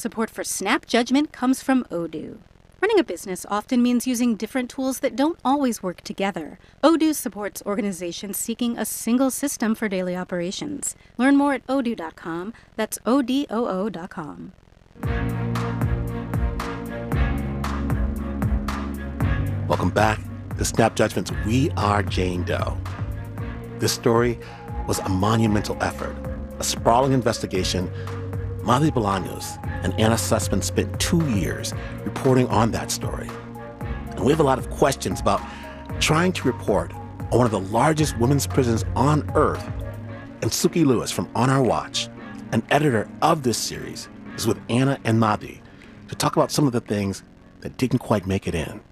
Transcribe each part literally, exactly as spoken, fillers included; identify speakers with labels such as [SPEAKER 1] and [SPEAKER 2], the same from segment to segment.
[SPEAKER 1] Support for Snap Judgment comes from Odoo. Running a business often means using different tools that don't always work together. Odoo supports organizations seeking a single system for daily operations. Learn more at odoo dot com. That's O D O O dot com.
[SPEAKER 2] Welcome back to Snap Judgment's We Are Jane Doe. This story was a monumental effort, a sprawling investigation. Madhuri Bolaños and Anna Sussman spent two years reporting on that story. And we have a lot of questions about trying to report on one of the largest women's prisons on Earth. And Suki Lewis from On Our Watch, an editor of this series, is with Anna and Madhuri to talk about some of the things that didn't quite make it in.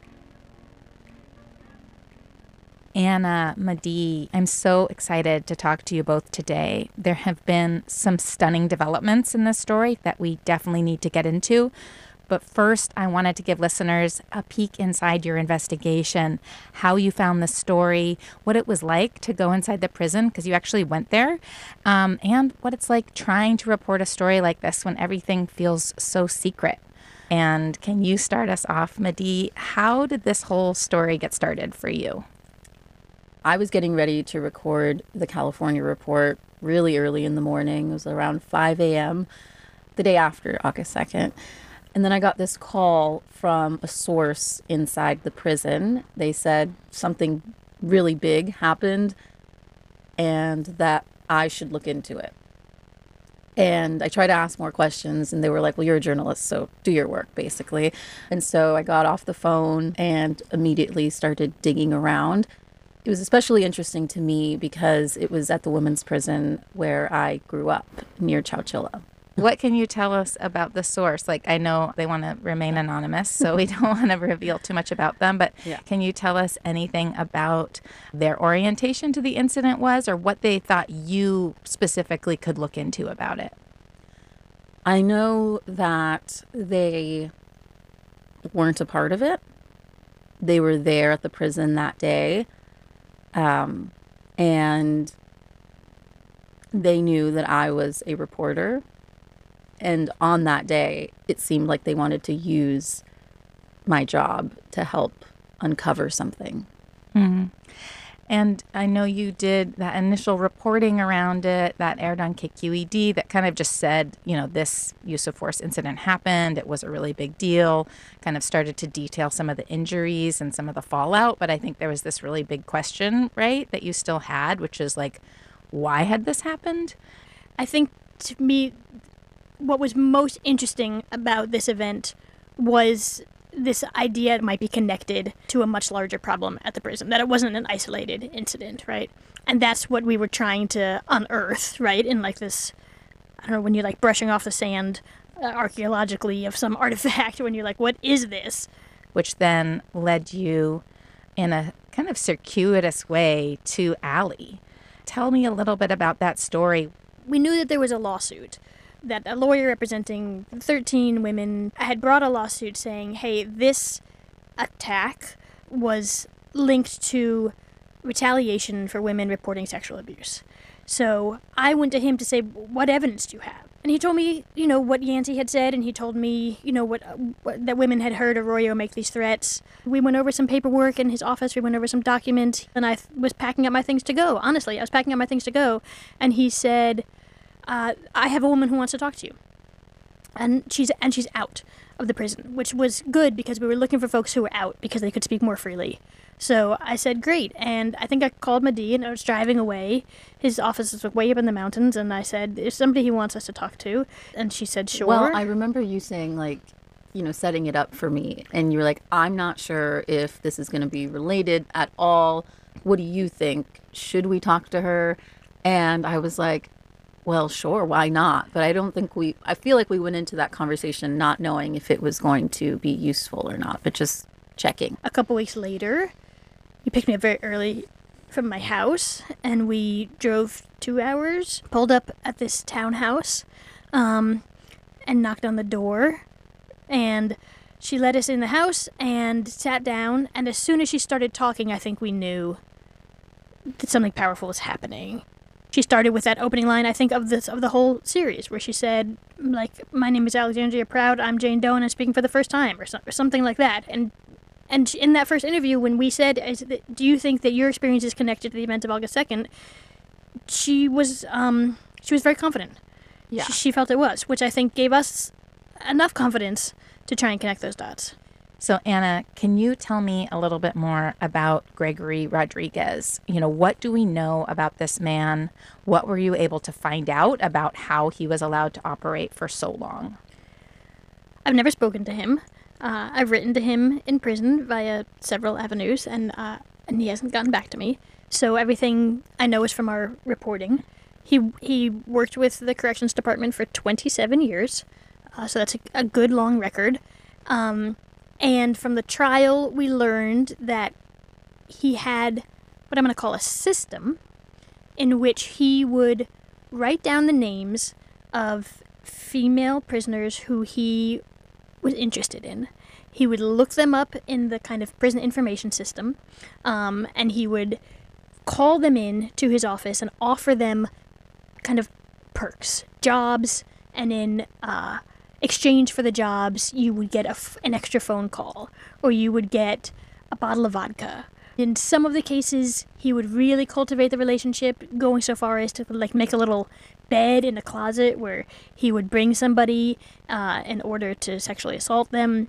[SPEAKER 3] Anna, Madhuri, I'm so excited to talk to you both today. There have been some stunning developments in this story that we definitely need to get into. But first, I wanted to give listeners a peek inside your investigation, how you found the story, what it was like to go inside the prison, because you actually went there, um, and what it's like trying to report a story like this when everything feels so secret. And can you start us off, Madhuri? How did this whole story get started for you?
[SPEAKER 4] I was getting ready to record the California report really early in the morning. It was around five a.m. the day after August second. And then I got this call from a source inside the prison. They said something really big happened and that I should look into it. And I tried to ask more questions and they were like, well, you're a journalist, so do your work, basically. And so I got off the phone and immediately started digging around. It was especially interesting to me because it was at the women's prison where I grew up, near Chowchilla.
[SPEAKER 3] What can you tell us about the source? Like, I know they want to remain anonymous, so we don't want to reveal too much about them, but yeah. Can you tell us anything about their orientation to the incident was, or what they thought you specifically could look into about it?
[SPEAKER 4] I know that they weren't a part of it. They were there at the prison that day. Um, and they knew that I was a reporter. And on that day, it seemed like they wanted to use my job to help uncover something.
[SPEAKER 3] Mm-hmm. And I know you did that initial reporting around it that aired on K Q E D that kind of just said, you know, this use of force incident happened. It was a really big deal, kind of started to detail some of the injuries and some of the fallout. But I think there was this really big question, right, that you still had, which is like, why had this happened?
[SPEAKER 5] I think to me, what was most interesting about this event was this idea it might be connected to a much larger problem at the prison, that it wasn't an isolated incident, right? And that's what we were trying to unearth, right? In like this, I don't know, when you're like brushing off the sand uh, archaeologically of some artifact, when you're like, what is this?
[SPEAKER 3] Which then led you in a kind of circuitous way to Allie. Tell me a little bit about that story.
[SPEAKER 5] We knew that there was a lawsuit, that a lawyer representing thirteen women had brought a lawsuit saying, hey, this attack was linked to retaliation for women reporting sexual abuse. So I went to him to say, what evidence do you have? And he told me, you know, what Yancey had said, and he told me, you know, what, what that women had heard Arroyo make these threats. We went over some paperwork in his office, we went over some documents, and I th- was packing up my things to go. Honestly, I was packing up my things to go, and he said, Uh, I have a woman who wants to talk to you. And she's and she's out of the prison, which was good because we were looking for folks who were out because they could speak more freely. So I said, great. And I think I called Madhuri and I was driving away. His office is way up in the mountains. And I said, there's somebody he wants us to talk to. And she said, sure.
[SPEAKER 4] Well, I remember you saying, like, you know, setting it up for me. And you were like, I'm not sure if this is going to be related at all. What do you think? Should we talk to her? And I was like, well, sure, why not? But I don't think we, I feel like we went into that conversation not knowing if it was going to be useful or not, but just checking.
[SPEAKER 5] A couple weeks later, you picked me up very early from my house, and we drove two hours, pulled up at this townhouse, um, and knocked on the door. And she let us in the house and sat down, and as soon as she started talking, I think we knew that something powerful was happening. She started with that opening line, I think, of this of the whole series, where she said, like, "My name is Alexandria Proud. I'm Jane Doe, and I'm speaking for the first time," or, so, or something like that. And and in that first interview, when we said, "Do you think that your experience is connected to the event of August second?" she was um she was very confident.
[SPEAKER 4] Yeah.
[SPEAKER 5] She, she felt it was, which I think gave us enough confidence to try and connect those dots.
[SPEAKER 3] So, Anna, can you tell me a little bit more about Gregory Rodriguez? You know, what do we know about this man? What were you able to find out about how he was allowed to operate for so long?
[SPEAKER 5] I've never spoken to him. Uh, I've written to him in prison via several avenues, and uh, and he hasn't gotten back to me. So everything I know is from our reporting. He he worked with the Corrections Department for twenty-seven years, uh, so that's a, a good long record. Um, And from the trial, we learned that he had what I'm going to call a system in which he would write down the names of female prisoners who he was interested in. He would look them up in the kind of prison information system, um, and he would call them in to his office and offer them kind of perks, jobs, and in uh, exchange for the jobs, you would get a f- an extra phone call, or you would get a bottle of vodka. In some of the cases, he would really cultivate the relationship, going so far as to like make a little bed in a closet where he would bring somebody uh, in order to sexually assault them.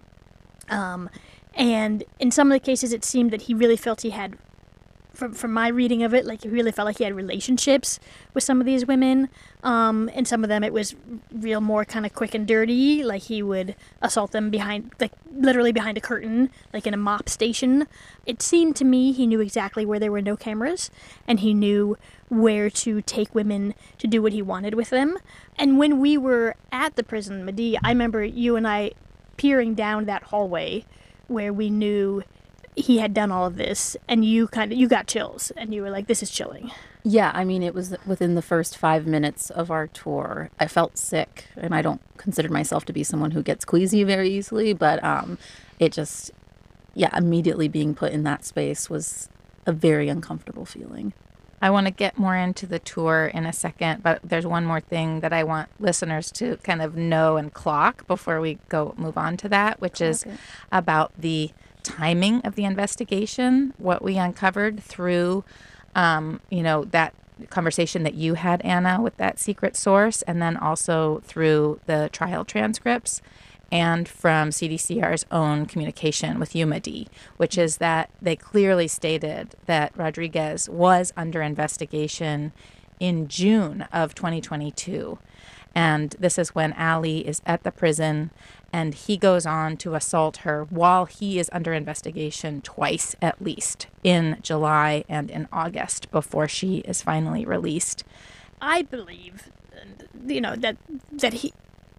[SPEAKER 5] Um, and in some of the cases, it seemed that he really felt he had, from from my reading of it, like he really felt like he had relationships with some of these women. Um, and some of them, it was real more kind of quick and dirty. Like he would assault them behind, like literally behind a curtain, like in a mop station. It seemed to me he knew exactly where there were no cameras, and he knew where to take women to do what he wanted with them. And when we were at the prison, Madee, I remember you and I peering down that hallway where we knew he had done all of this, and you kind of you got chills, and you were like, this is chilling.
[SPEAKER 4] Yeah, I mean, it was within the first five minutes of our tour. I felt sick, and I don't consider myself to be someone who gets queasy very easily, but um, it just, yeah, immediately being put in that space was a very uncomfortable feeling.
[SPEAKER 3] I want to get more into the tour in a second, but there's one more thing that I want listeners to kind of know and clock before we go move on to that, which is
[SPEAKER 4] Okay.
[SPEAKER 3] about the timing of the investigation, what we uncovered through, um, you know, that conversation that you had, Anna, with that secret source, and then also through the trial transcripts and from C D C R's own communication with you, Madee, which is that they clearly stated that Rodriguez was under investigation in June of twenty twenty-two. And this is when Allie is at the prison, and he goes on to assault her while he is under investigation twice at least, in July and in August, before she is finally released.
[SPEAKER 5] I believe, you know, that that he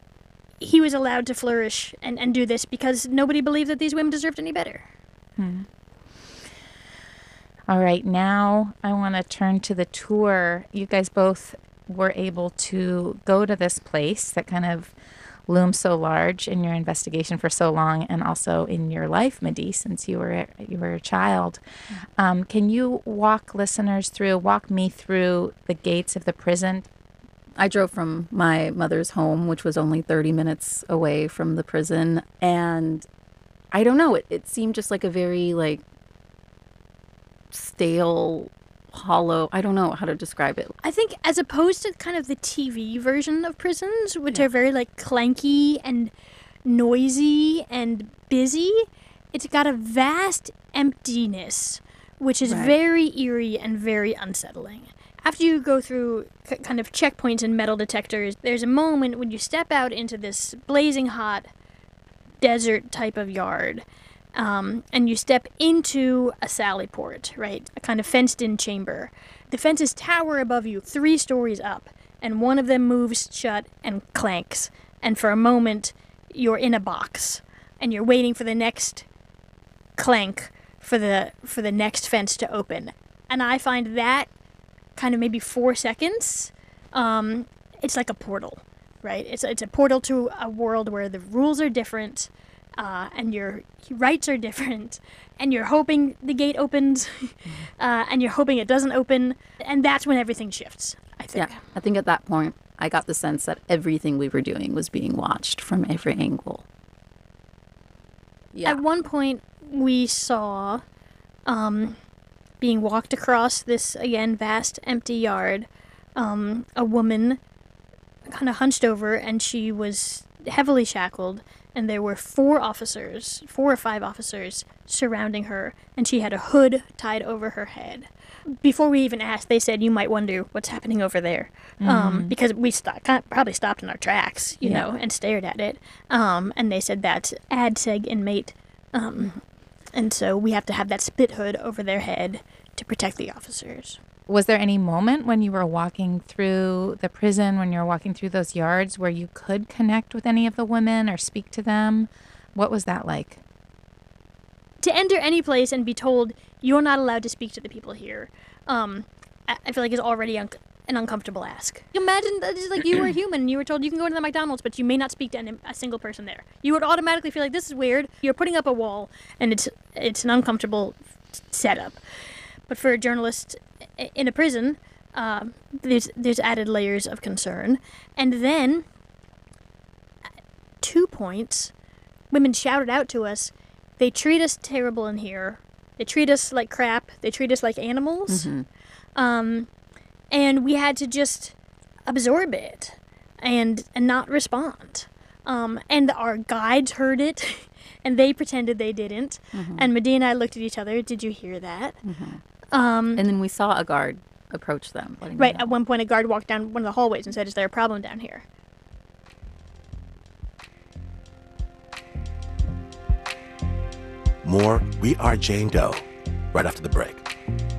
[SPEAKER 5] he was allowed to flourish and, and do this because nobody believed that these women deserved any better.
[SPEAKER 3] Hmm. All right, now I want to turn to the tour. You guys both were able to go to this place that kind of looms so large in your investigation for so long, and also in your life, Madee, since you were you were a child. Um, can you walk listeners through, walk me through the gates of the prison?
[SPEAKER 4] I drove from my mother's home, which was only thirty minutes away from the prison, and I don't know, it, it seemed just like a very, like, stale, hollow, I don't know how to describe it.
[SPEAKER 5] I think as opposed to kind of the T V version of prisons, which are very like clanky and noisy and busy, it's got a vast emptiness, which is
[SPEAKER 4] Right.
[SPEAKER 5] very eerie and very unsettling. After you go through k- kind of checkpoints and metal detectors, there's a moment when you step out into this blazing hot desert type of yard. Um, and you step into a sally port, right? A kind of fenced-in chamber. The fences tower above you, three stories up, and one of them moves shut and clanks. And for a moment, you're in a box, and you're waiting for the next clank for the for the next fence to open. And I find that kind of maybe four seconds. Um, it's like a portal, right? It's it's a portal to a world where the rules are different. Uh, and your rights are different, and you're hoping the gate opens, uh, and you're hoping it doesn't open, and that's when everything shifts. I I think.
[SPEAKER 4] Yeah, I think at that point, I got the sense that everything we were doing was being watched from every angle. Yeah.
[SPEAKER 5] At one point, we saw um, being walked across this, again, vast empty yard, um, a woman kind of hunched over, and she was heavily shackled, and there were four officers, four or five officers surrounding her, and she had a hood tied over her head. Before we even asked, they said, you might wonder what's happening over there. Mm-hmm. Um, because we st- probably stopped in our tracks, you yeah. know, and stared at it. Um, and they said that's A D S E G inmate. Um, and so we have to have that spit hood over their head to protect the officers.
[SPEAKER 3] Was there any moment when you were walking through the prison, when you were walking through those yards, where you could connect with any of the women or speak to them? What was that like?
[SPEAKER 5] To enter any place and be told you're not allowed to speak to the people here, um, I, I feel like is already un- an uncomfortable ask. Imagine that it's like you were a human and you were told you can go into the McDonald's, but you may not speak to any, a single person there. You would automatically feel like this is weird. You're putting up a wall, and it's it's an uncomfortable setup. But for a journalist in a prison, um, there's there's added layers of concern. And then, two points, women shouted out to us, they treat us terrible in here. They treat us like crap. They treat us like animals. Mm-hmm. Um, and we had to just absorb it and and not respond. Um, and our guides heard it, and they pretended they didn't. Mm-hmm. And Medea and I looked at each other. Did you hear that?
[SPEAKER 4] Mm-hmm. Um, and then we saw a guard approach them.
[SPEAKER 5] Right. At one point, a guard walked down one of the hallways and said, is there a problem down here?
[SPEAKER 2] More We Are Jane Doe right after the break.